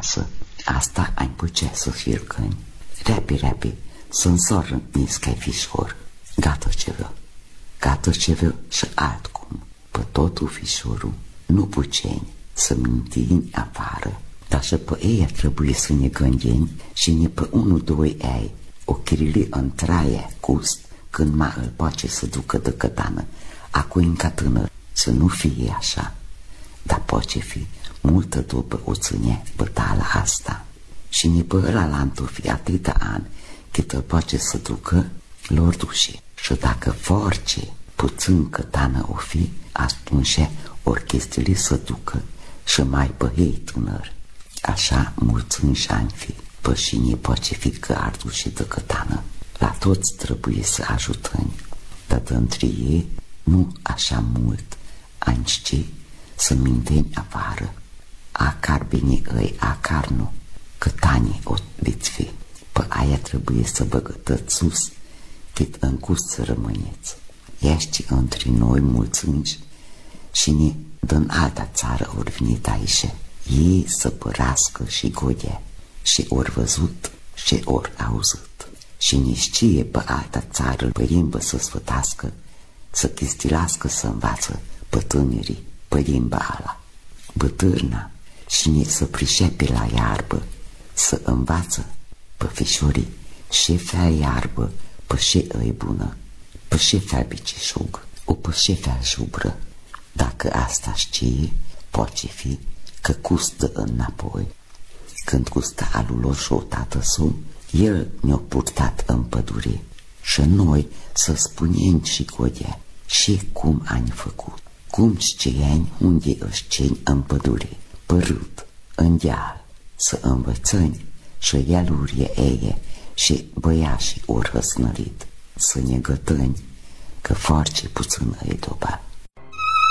acasă. Asta ai putea să filcăni. Rapi, să-mi soră niscai fișor. Gata ce vreau și altcum. Pe totul fișorul nu puceni să mintini afară. Dar și pe ei trebuie să ne gândini și ne pe 1-2 ai o chirili în traie cust când mai îl poate să ducă de cătană. Acum încă tânăr să nu fie așa, dar poate fi multă după o ține bătala asta. Și ne pe ăla l-am fi atâta ani cât îl poate să ducă lor dușe. Și dacă force puțin cătană o fi, atunci orchestrele să ducă și mai pe ei tânăr. Așa mulți ani fi, pă și ne poate fi că ar duce de cătană. La toți trebuie să ajutăm, dar dintre ei nu așa mult, anci să minteni afară. Acar bine îi, acar nu, cătanii o veți fi. Pe aia trebuie să băgătăți sus, cât în cust să rămâneți. Ești între noi mulțânci și ne din alta țară ori venit aici. Ei să părască și godea și ori văzut și ori auzit. Și nici cie pe alta țară pe limbă să sfătască, să chistilască să învață pe tânerii pe limba ala. Bătârna și ne să prișepe la iarbă, să învață pe fișorii și fel iarbă, pe și îi bună, pe și fel bicișug, o pe și fel jubră. Dacă asta știe, poate fi că custă înapoi. Când custa alul lor și o tată său, el ne-a purtat în pădure și noi să spunem și godea și cum ani făcut, cum știeni unde își ceni în pădure, părât, în deal, să învățăm și elurie eie și băiașii ori răsnărit, să ne gătăni că foarte puțin îi doba.